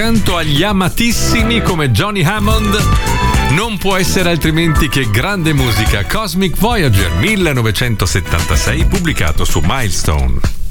Accanto agli amatissimi come Johnny Hammond non può essere altrimenti che grande musica. Cosmic Voyager 1976, pubblicato su Milestone.